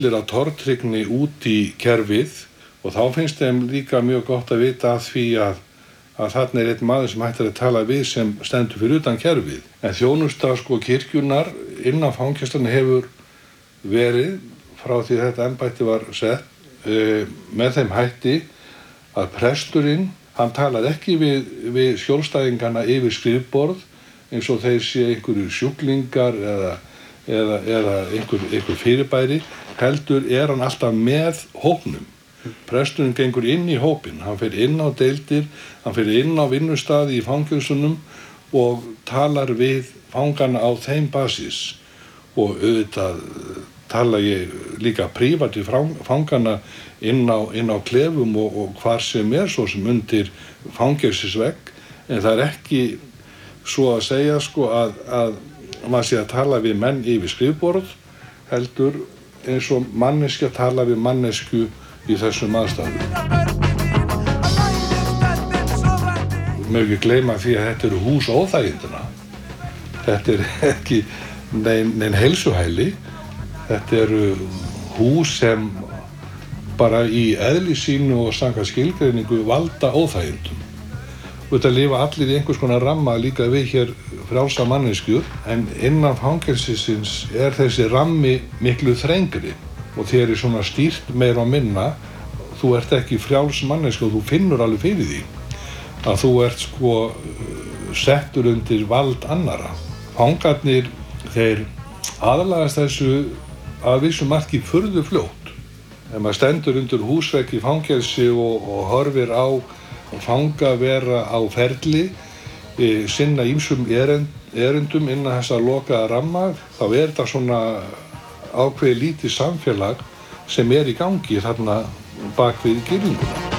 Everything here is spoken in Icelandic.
að tortryggni út í kerfið og þá finnst þeim líka mjög gott að vita af því að þarna einn maður sem hægt að tala við sem stendur fyrir utan kerfið. En þjónusta kirkjunnar innan fangelsanna hefur verið frá því þetta embætti var sett með þeim hætti að presturinn, hann talar ekki við skjólstæðingana yfir skrifborð eins og þeir sé einhverju sjúklingar eða einhver fyrirbæri, heldur hann alltaf með hópnum. Presturinn gengur inn í hópinn, hann fer inn á deildir, hann fer inn á vinnustaði í fangelsunum og talar við fangana á þeim basis. Og auðvitað tala ég líka prívat við fangana inn á klefum og hvar sem svo sem undir fangelsisvegg, en það ekki svo að segja að maður sé að tala við menn yfir skrifborð, heldur eins og manneskja tala við mannesku í þessum aðstæðum. Má ekki gleyma því að þetta eru hús óþægindina. Þetta ekki nein heilsuhæli. Þetta eru hús sem bara í eðli sínu og samkvæmt skilgreiningu valda óþægindum. Þetta lifa allir í einhvers konar ramma líka við hér frjálsa manneskjur, en innan fangelsisins þessi rammi miklu þrengri og þér svona stýrt meira og minna. Þú ert ekki frjáls manneskja og þú finnur alveg fyrir því að þú ert settur undir vald annarra. Fangarnir, þeir aðlagast þessu að vissu marki furðu fljótt. Ef maður stendur undir húsvegg í fangelsi og horfir á fanga vera á ferli, sinna ýmsum erindum innan þessa lokaða ramma, þá þetta svona ákveðið lítið samfélag sem í gangi þarna bak við girðinguna.